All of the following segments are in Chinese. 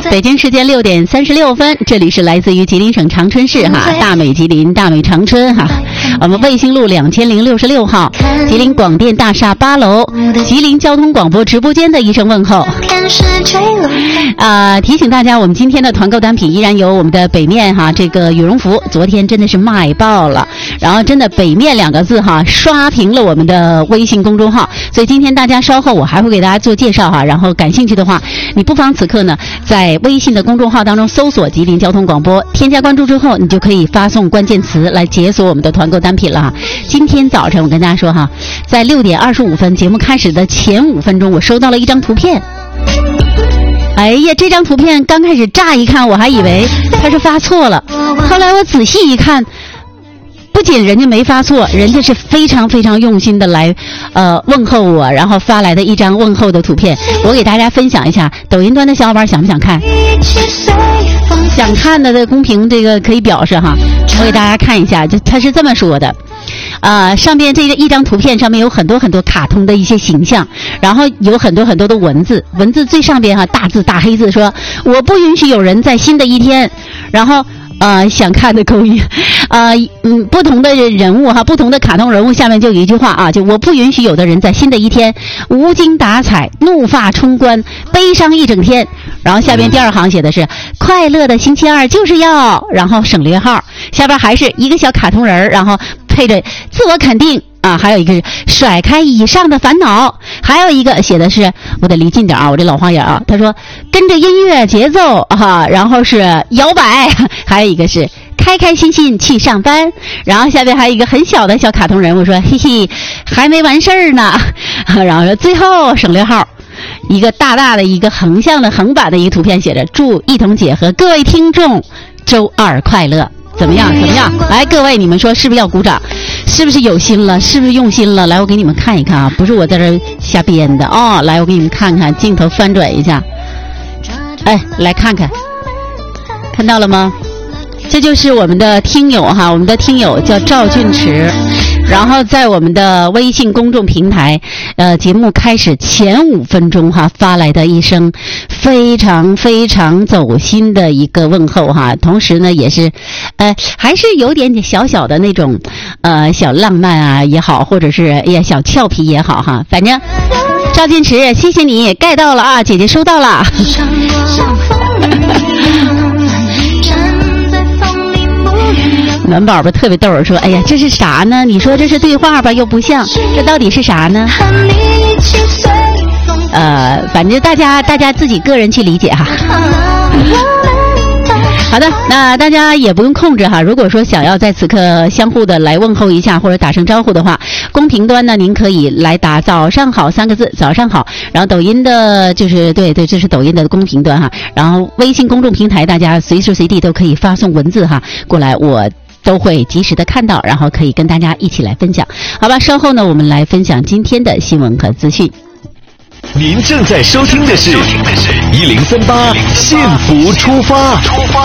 北京时间6点36分，这里是来自于吉林省长春市大美吉林大美长春我们卫星路2066号吉林广电大厦8楼吉林交通广播直播间的一声问候。提醒大家，我们今天的团购单品依然有我们的北面这个羽绒服，昨天真的是卖爆了，然后真的北面2个字刷屏了我们的微信公众号，所以今天大家稍后我还会给大家做介绍然后感兴趣的话，你不妨此刻呢在微信的公众号当中搜索吉林交通广播，添加关注之后，你就可以发送关键词来解锁我们的团购单品了今天早晨我跟大家说在6点25分节目开始的前5分钟，我收到了一张图片。哎呀，这张图片刚开始乍一看我还以为它是发错了，后来我仔细一看，不仅人家没发错，人家是非常非常用心的来问候我，然后发来的一张问候的图片，我给大家分享一下。抖音端的小伙伴想不想看？想看的公屏这个可以表示我给大家看一下，就他是这么说的。上面这个一张图片上面有很多很多卡通的一些形象，然后有很多很多的文字最上边大字大黑字说我不允许有人在新的一天，然后想看的勾引不同的人物不同的卡通人物下面就有一句话就我不允许有的人在新的一天无精打采怒发冲冠悲伤一整天，然后下边第2行写的是快乐的星期二就是要，然后省略号，下边还是一个小卡通人，然后配着自我肯定还有一个是甩开以上的烦恼，还有一个写的是我得离近点我这老花眼他说跟着音乐节奏然后是摇摆，还有一个是开开心心去上班，然后下边还有一个很小的小卡通人物说嘿嘿还没完事儿呢，然后说最后省略号，一个大大的一个横向的横版的一个图片写着祝一彤姐和各位听众周二快乐。怎么样？来，各位，你们说是不是要鼓掌？是不是有心了？是不是用心了？来，我给你们看一看不是我在这瞎编的来，我给你们看看，镜头翻转一下，来看看，看到了吗？这就是我们的听友我们的听友叫赵俊池，然后在我们的微信公众平台节目开始前5分钟发来的一声非常非常走心的一个问候同时呢也是还是有点小小的那种小浪漫也好，或者是小俏皮也好反正赵俊池谢谢你盖到了姐姐收到了暖宝宝特别逗说哎呀这是啥呢？你说这是对话吧又不像，这到底是啥呢？反正大家自己个人去理解好的，那大家也不用控制如果说想要在此刻相互的来问候一下或者打声招呼的话，公屏端呢您可以来打早上好3个字，早上好，然后抖音的就是对这是抖音的公屏端然后微信公众平台大家随时随地都可以发送文字过来，我都会及时的看到，然后可以跟大家一起来分享。好吧，稍后呢我们来分享今天的新闻和资讯。 您正在收听的是1038幸福出发。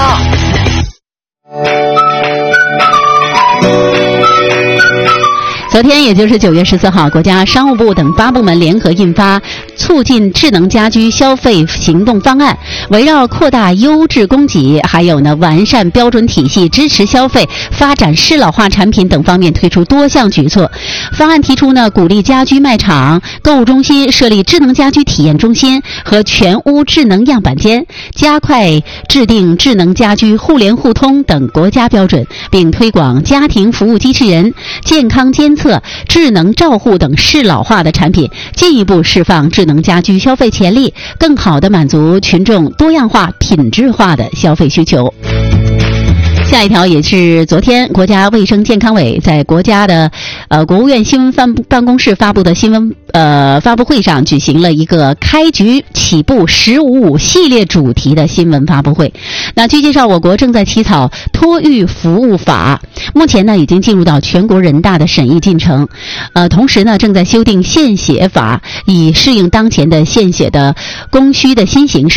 昨天也就是9月14号，国家商务部等8部门联合印发促进智能家居消费行动方案，围绕扩大优质供给，还有完善标准体系，支持消费，发展适老化产品等方面推出多项举措。方案提出鼓励家居卖场、购物中心设立智能家居体验中心和全屋智能样板间，加快制定智能家居互联互通等国家标准，并推广家庭服务机器人、健康监测、智能照护等适老化的产品，进一步释放智能家居消费潜力，更好地满足群众多样化、品质化的消费需求。下一条也是昨天国家卫生健康委在国家的国务院新闻办公室发布的新闻发布会上举行了一个开局起步15系列主题的新闻发布会。那据介绍，我国正在起草托育服务法，目前呢已经进入到全国人大的审议进程，同时呢正在修订献血法，以适应当前的献血的供需的新形势。